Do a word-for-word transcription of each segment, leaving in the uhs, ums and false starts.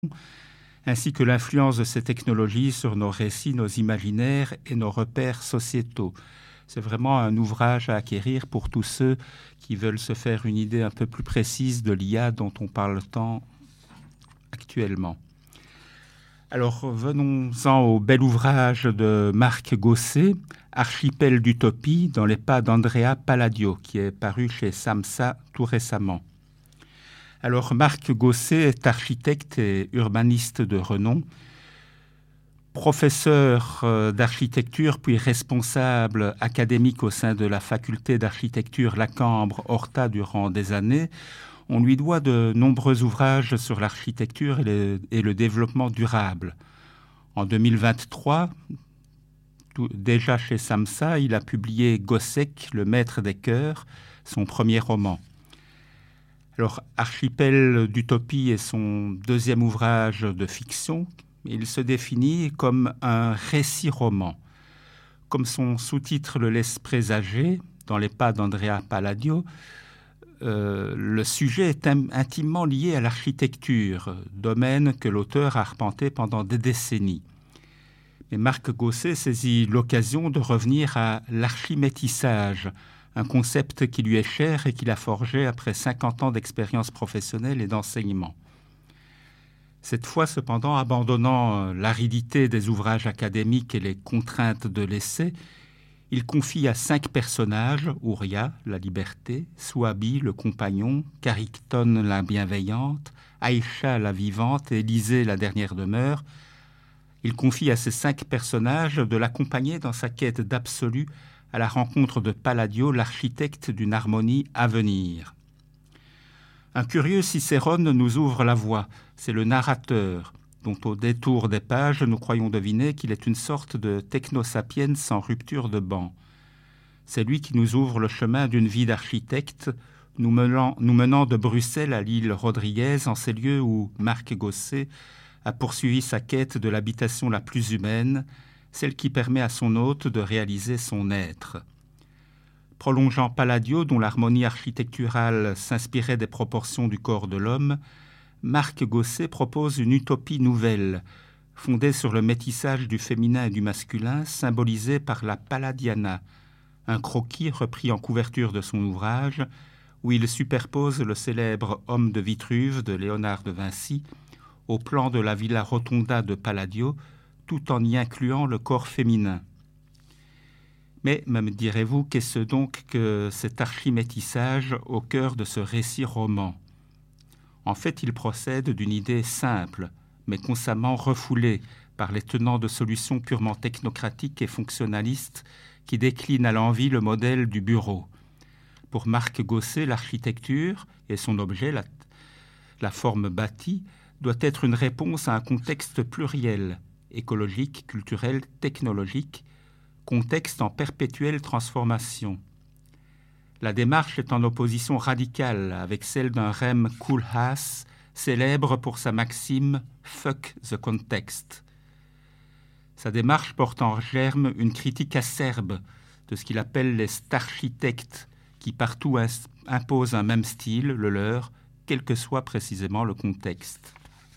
ainsi que l'influence de ces technologies sur nos récits, nos imaginaires et nos repères sociétaux. C'est vraiment un ouvrage à acquérir pour tous ceux qui veulent se faire une idée un peu plus précise de l'I A dont on parle tant actuellement. Alors, venons-en au bel ouvrage de Marc Gosset, Archipel d'utopie, dans les pas d'Andrea Palladio, qui est paru chez Samsa tout récemment. Alors, Marc Gosset est architecte et urbaniste de renom, professeur d'architecture puis responsable académique au sein de la faculté d'architecture Lacambre-Horta durant des années. On lui doit de nombreux ouvrages sur l'architecture et le, et le développement durable. En deux mille vingt-trois, tout, déjà chez Samsa, il a publié Gossec, le maître des chœurs, son premier roman. Alors, Archipel d'utopie est son deuxième ouvrage de fiction. Il se définit comme un récit-roman. Comme son sous-titre le laisse présager, dans les pas d'Andrea Palladio, euh, le sujet est intimement lié à l'architecture, domaine que l'auteur a arpenté pendant des décennies. Mais Marc Gosset saisit l'occasion de revenir à l'archimétissage, un concept qui lui est cher et qu'il a forgé après cinquante ans d'expérience professionnelle et d'enseignement. Cette fois, cependant, abandonnant l'aridité des ouvrages académiques et les contraintes de l'essai, il confie à cinq personnages, Ouria, la liberté, Souabi, le compagnon, Carictone, la bienveillante, Aïcha, la vivante, et Élisée, la dernière demeure. Il confie à ces cinq personnages de l'accompagner dans sa quête d'absolu à la rencontre de Palladio, l'architecte d'une harmonie à venir. Un curieux Cicérone nous ouvre la voie, c'est le narrateur, dont au détour des pages, nous croyons deviner qu'il est une sorte de techno-sapiens sans rupture de banc. C'est lui qui nous ouvre le chemin d'une vie d'architecte, nous menant, nous menant de Bruxelles à l'île Rodriguez, en ces lieux où Marc Gosset a poursuivi sa quête de l'habitation la plus humaine, celle qui permet à son hôte de réaliser son être. Prolongeant Palladio, dont l'harmonie architecturale s'inspirait des proportions du corps de l'homme, Marc Gosset propose une utopie nouvelle, fondée sur le métissage du féminin et du masculin, symbolisé par la Palladiana, un croquis repris en couverture de son ouvrage, où il superpose le célèbre Homme de Vitruve de Léonard de Vinci au plan de la Villa Rotonda de Palladio, tout en y incluant le corps féminin. Mais, me direz-vous, qu'est-ce donc que cet archimétissage au cœur de ce récit roman ? En fait, il procède d'une idée simple, mais constamment refoulée par les tenants de solutions purement technocratiques et fonctionnalistes qui déclinent à l'envi le modèle du bureau. Pour Marc Gosset, l'architecture et son objet, la, la forme bâtie, doit être une réponse à un contexte pluriel, écologique, culturel, technologique, contexte en perpétuelle transformation. La démarche est en opposition radicale avec celle d'un Rem Koolhaas, célèbre pour sa maxime « fuck the context ». Sa démarche porte en germe une critique acerbe de ce qu'il appelle les starchitectes, qui partout imposent un même style, le leur, quel que soit précisément le contexte.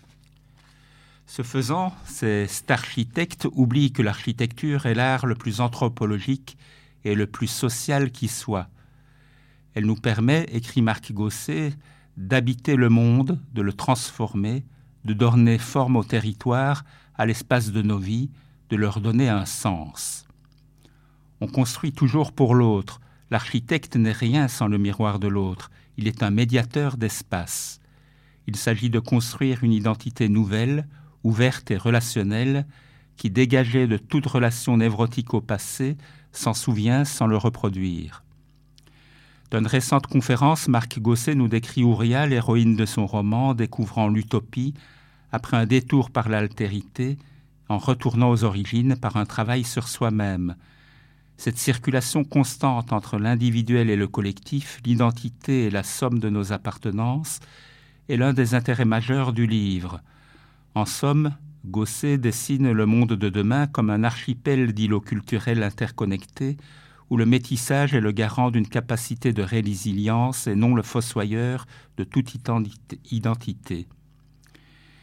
Ce faisant, ces starchitectes oublient que l'architecture est l'art le plus anthropologique et le plus social qui soit. Elle nous permet, écrit Marc Gosset, d'habiter le monde, de le transformer, de donner forme au territoire, à l'espace de nos vies, de leur donner un sens. On construit toujours pour l'autre. L'architecte n'est rien sans le miroir de l'autre. Il est un médiateur d'espace. Il s'agit de construire une identité nouvelle, ouverte et relationnelle, qui, dégagée de toute relation névrotique au passé, s'en souvient sans le reproduire. Dans une récente conférence, Marc Gosset nous décrit Ouria, l'héroïne de son roman, découvrant l'utopie, après un détour par l'altérité, en retournant aux origines par un travail sur soi-même. Cette circulation constante entre l'individuel et le collectif, l'identité et la somme de nos appartenances, est l'un des intérêts majeurs du livre. En somme, Gosset dessine le monde de demain comme un archipel d'îlots culturels interconnectés, où le métissage est le garant d'une capacité de résilience et non le fossoyeur de toute identité.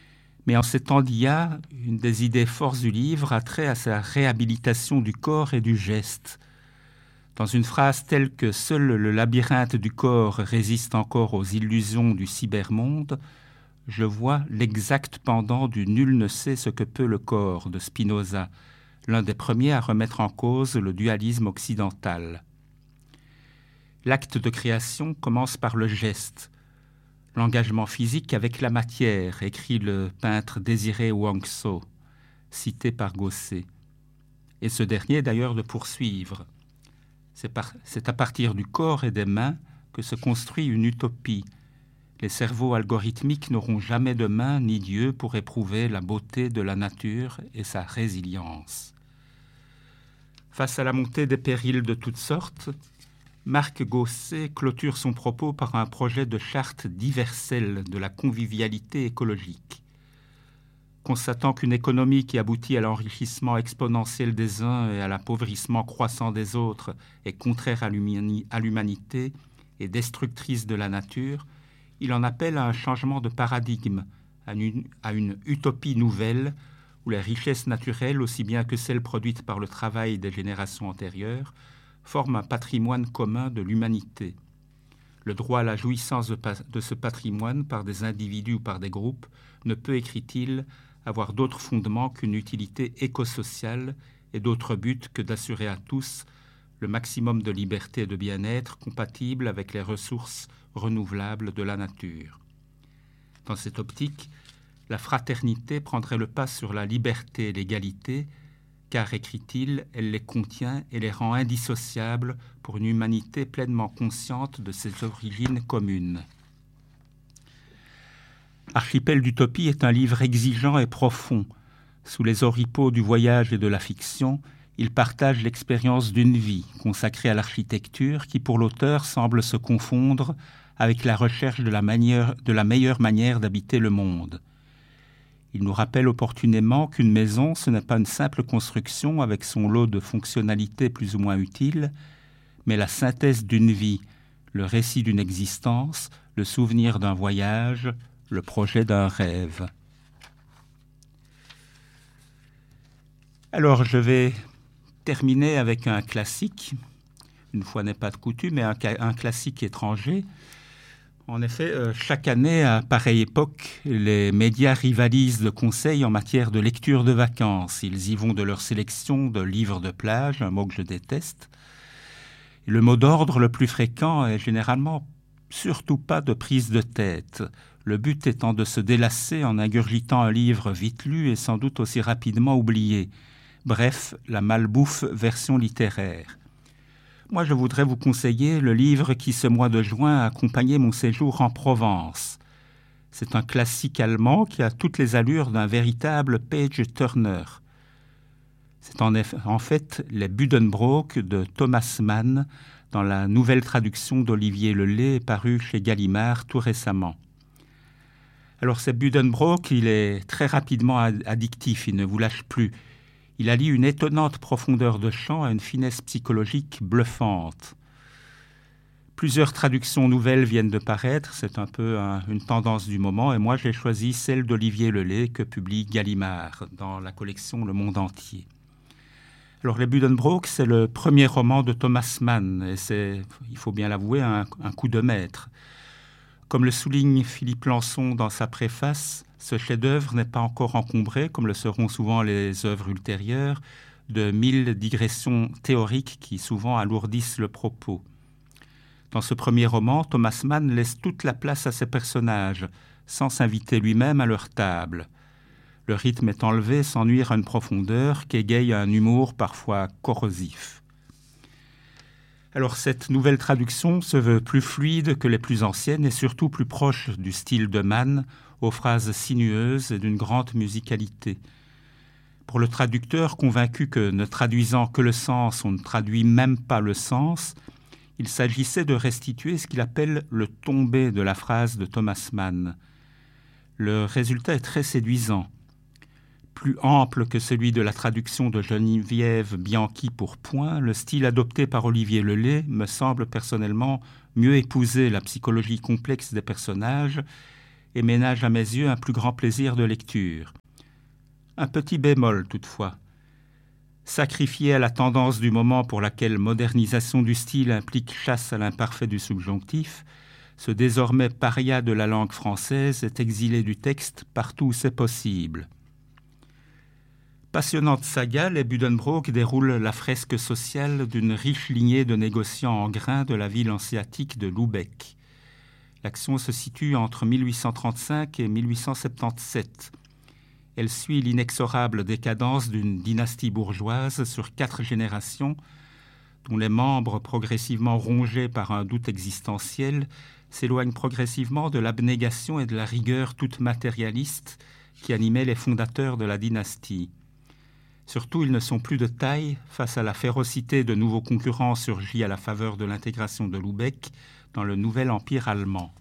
Mais en ces temps d'I A, une des idées forces du livre a trait à sa réhabilitation du corps et du geste. Dans une phrase telle que « Seul le labyrinthe du corps résiste encore aux illusions du cybermonde », je vois l'exact pendant du « Nul ne sait ce que peut le corps » de Spinoza, l'un des premiers à remettre en cause le dualisme occidental. L'acte de création commence par le geste, l'engagement physique avec la matière, écrit le peintre Désiré Wangso, cité par Gosset. Et ce dernier d'ailleurs de poursuivre. C'est, par, c'est à partir du corps et des mains que se construit une utopie. Les cerveaux algorithmiques n'auront jamais de main ni Dieu pour éprouver la beauté de la nature et sa résilience. Face à la montée des périls de toutes sortes, Marc Gosset clôture son propos par un projet de charte diverselle de la convivialité écologique. Constatant qu'une économie qui aboutit à l'enrichissement exponentiel des uns et à l'appauvrissement croissant des autres est contraire à l'humanité et destructrice de la nature, il en appelle à un changement de paradigme, à une, à une utopie nouvelle où les richesses naturelles, aussi bien que celles produites par le travail des générations antérieures, forment un patrimoine commun de l'humanité. Le droit à la jouissance de, de ce patrimoine par des individus ou par des groupes ne peut, écrit-il, avoir d'autre fondement qu'une utilité écosociale et d'autre but que d'assurer à tous le maximum de liberté et de bien-être compatible avec les ressources renouvelables de la nature. Dans cette optique, la fraternité prendrait le pas sur la liberté et l'égalité, car, écrit-il, elle les contient et les rend indissociables pour une humanité pleinement consciente de ses origines communes. Archipel d'utopie est un livre exigeant et profond. Sous les oripeaux du voyage et de la fiction, il partage l'expérience d'une vie consacrée à l'architecture qui, pour l'auteur, semble se confondre avec la recherche de la, manière, de la meilleure manière d'habiter le monde. Il nous rappelle opportunément qu'une maison, ce n'est pas une simple construction avec son lot de fonctionnalités plus ou moins utiles, mais la synthèse d'une vie, le récit d'une existence, le souvenir d'un voyage, le projet d'un rêve. Alors, je vais terminer avec un classique, une fois n'est pas de coutume, mais un, un classique étranger. En effet, euh, chaque année, à pareille époque, les médias rivalisent de conseils en matière de lecture de vacances. Ils y vont de leur sélection de livres de plage, un mot que je déteste. Et le mot d'ordre le plus fréquent est généralement surtout pas de prise de tête, le but étant de se délasser en ingurgitant un livre vite lu et sans doute aussi rapidement oublié. Bref, la malbouffe version littéraire. Moi, je voudrais vous conseiller le livre qui, ce mois de juin, a accompagné mon séjour en Provence. C'est un classique allemand qui a toutes les allures d'un véritable page-turner. C'est en, eff- en fait les Buddenbrook de Thomas Mann dans la nouvelle traduction d'Olivier Lelay parue chez Gallimard tout récemment. Alors, ce Buddenbrook, il est très rapidement addictif, il ne vous lâche plus. Il allie une étonnante profondeur de champ à une finesse psychologique bluffante. Plusieurs traductions nouvelles viennent de paraître, c'est un peu un, une tendance du moment, et moi j'ai choisi celle d'Olivier Lelay que publie Gallimard dans la collection Le Monde Entier. Alors les Buddenbrook, c'est le premier roman de Thomas Mann, et c'est, il faut bien l'avouer, un, un coup de maître. Comme le souligne Philippe Lançon dans sa préface, ce chef-d'œuvre n'est pas encore encombré, comme le seront souvent les œuvres ultérieures, de mille digressions théoriques qui souvent alourdissent le propos. Dans ce premier roman, Thomas Mann laisse toute la place à ses personnages, sans s'inviter lui-même à leur table. Le rythme est enlevé sans nuire à une profondeur qu'égaye un humour parfois corrosif. Alors cette nouvelle traduction se veut plus fluide que les plus anciennes et surtout plus proche du style de Mann, aux phrases sinueuses et d'une grande musicalité. Pour le traducteur convaincu que ne traduisant que le sens, on ne traduit même pas le sens, il s'agissait de restituer ce qu'il appelle le tombé de la phrase de Thomas Mann. Le résultat est très séduisant. Plus ample que celui de la traduction de Geneviève Bianchi pour Point, le style adopté par Olivier Lelay me semble personnellement mieux épouser la psychologie complexe des personnages et ménage à mes yeux un plus grand plaisir de lecture. Un petit bémol toutefois. Sacrifié à la tendance du moment pour laquelle modernisation du style implique chasse à l'imparfait du subjonctif, ce désormais paria de la langue française est exilé du texte partout où c'est possible. Passionnante saga, les Buddenbrook déroulent la fresque sociale d'une riche lignée de négociants en grains de la ville hanséatique de Lübeck. L'action se situe entre mille huit cent trente-cinq et mille huit cent soixante-dix-sept. Elle suit l'inexorable décadence d'une dynastie bourgeoise sur quatre générations, dont les membres, progressivement rongés par un doute existentiel, s'éloignent progressivement de l'abnégation et de la rigueur toute matérialiste qui animaient les fondateurs de la dynastie. Surtout, ils ne sont plus de taille face à la férocité de nouveaux concurrents surgis à la faveur de l'intégration de Lübeck dans le nouvel empire allemand.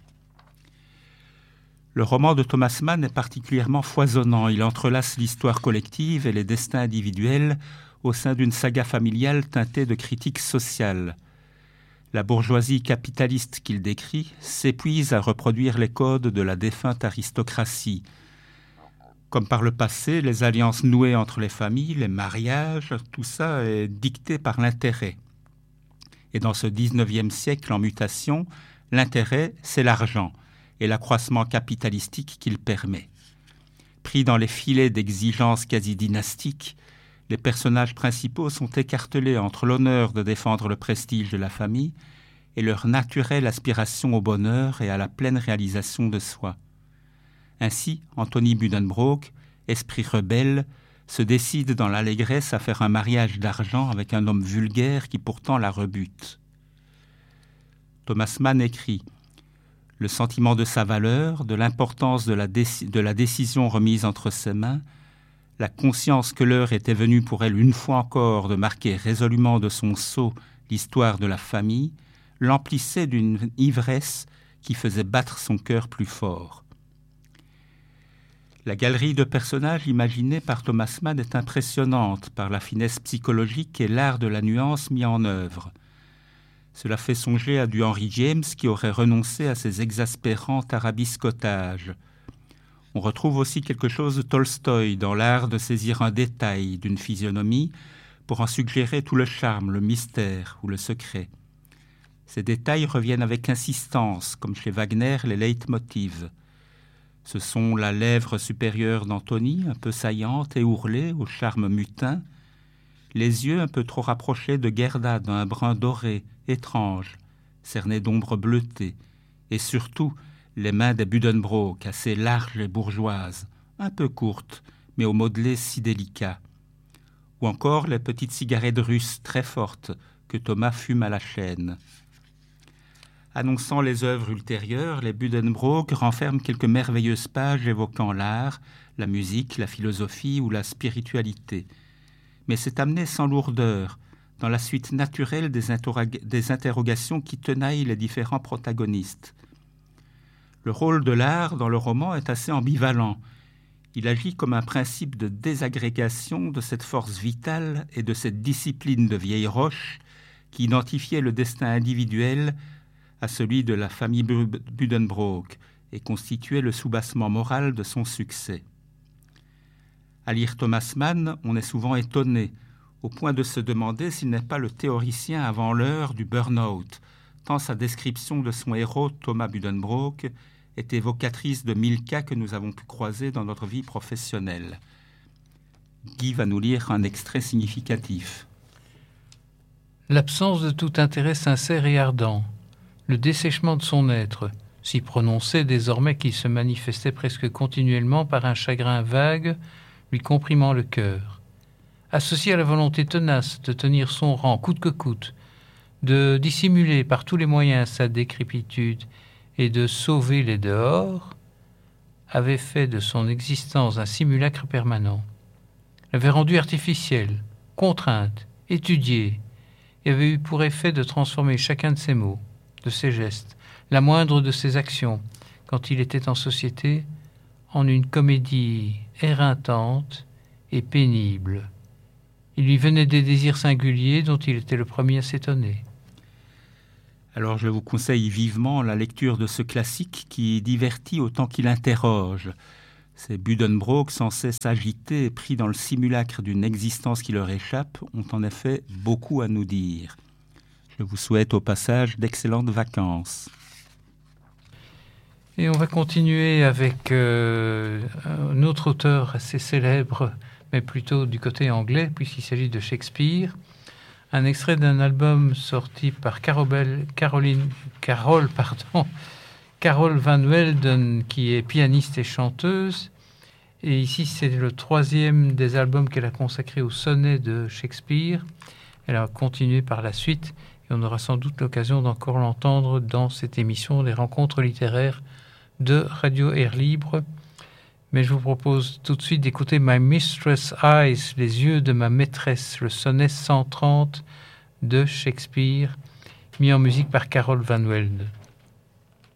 Le roman de Thomas Mann est particulièrement foisonnant. Il entrelace l'histoire collective et les destins individuels au sein d'une saga familiale teintée de critique sociale. La bourgeoisie capitaliste qu'il décrit s'épuise à reproduire les codes de la défunte aristocratie. Comme par le passé, les alliances nouées entre les familles, les mariages, tout ça est dicté par l'intérêt. Et dans ce dix-neuvième siècle en mutation, l'intérêt, c'est l'argent et l'accroissement capitalistique qu'il permet. Pris dans les filets d'exigences quasi dynastiques, les personnages principaux sont écartelés entre l'honneur de défendre le prestige de la famille et leur naturelle aspiration au bonheur et à la pleine réalisation de soi. Ainsi, Anthony Buddenbrook, esprit rebelle, se décide dans l'allégresse à faire un mariage d'argent avec un homme vulgaire qui pourtant la rebute. Thomas Mann écrit « Le sentiment de sa valeur, de l'importance de la, déci- de la décision remise entre ses mains, la conscience que l'heure était venue pour elle une fois encore de marquer résolument de son sceau l'histoire de la famille, l'emplissait d'une ivresse qui faisait battre son cœur plus fort. » La galerie de personnages imaginés par Thomas Mann est impressionnante par la finesse psychologique et l'art de la nuance mis en œuvre. Cela fait songer à du Henry James qui aurait renoncé à ses exaspérants tarabiscotages. On retrouve aussi quelque chose de Tolstoï dans l'art de saisir un détail d'une physionomie pour en suggérer tout le charme, le mystère ou le secret. Ces détails reviennent avec insistance, comme chez Wagner les leitmotivs. Ce sont la lèvre supérieure d'Anthony, un peu saillante et ourlée, au charme mutin, les yeux un peu trop rapprochés de Gerda d'un brun doré, étrange, cernés d'ombres bleutées, et surtout les mains des Buddenbrook, assez larges et bourgeoises, un peu courtes, mais au modelé si délicat. Ou encore les petites cigarettes russes très fortes que Thomas fume à la chaîne. Annonçant les œuvres ultérieures, les Buddenbrook renferment quelques merveilleuses pages évoquant l'art, la musique, la philosophie ou la spiritualité. Mais c'est amené sans lourdeur, dans la suite naturelle des, interrog- des interrogations qui tenaillent les différents protagonistes. Le rôle de l'art dans le roman est assez ambivalent. Il agit comme un principe de désagrégation de cette force vitale et de cette discipline de vieille roche qui identifiait le destin individuel à celui de la famille Buddenbrook et constituait le soubassement moral de son succès. À lire Thomas Mann, on est souvent étonné, au point de se demander s'il n'est pas le théoricien avant l'heure du burn-out, tant sa description de son héros Thomas Buddenbrook est évocatrice de mille cas que nous avons pu croiser dans notre vie professionnelle. Guy va nous lire un extrait significatif. L'absence de tout intérêt sincère et ardent, le dessèchement de son être, si prononcé désormais qu'il se manifestait presque continuellement par un chagrin vague lui comprimant le cœur, associé à la volonté tenace de tenir son rang coûte que coûte, de dissimuler par tous les moyens sa décrépitude et de sauver les dehors, avait fait de son existence un simulacre permanent, l'avait rendu artificielle, contrainte, étudiée, et avait eu pour effet de transformer chacun de ses mots, de ses gestes, la moindre de ses actions, quand il était en société, en une comédie éreintante et pénible. Il lui venait des désirs singuliers dont il était le premier à s'étonner. Alors je vous conseille vivement la lecture de ce classique qui divertit autant qu'il interroge. Ces Buddenbrook, sans cesse agités et pris dans le simulacre d'une existence qui leur échappe, ont en effet beaucoup à nous dire. Je vous souhaite au passage d'excellentes vacances. Et on va continuer avec euh, un autre auteur assez célèbre, mais plutôt du côté anglais, puisqu'il s'agit de Shakespeare. Un extrait d'un album sorti par Carol, Caroline, Carol, pardon, Carol Van Welden, qui est pianiste et chanteuse. Et ici, c'est le troisième des albums qu'elle a consacré au sonnet de Shakespeare. Elle a continué par la suite, et on aura sans doute l'occasion d'encore l'entendre dans cette émission des rencontres littéraires de Radio Air Libre. Mais je vous propose tout de suite d'écouter My Mistress' Eyes, les yeux de ma maîtresse, le sonnet cent trente de Shakespeare, mis en musique par Carol Van Welden.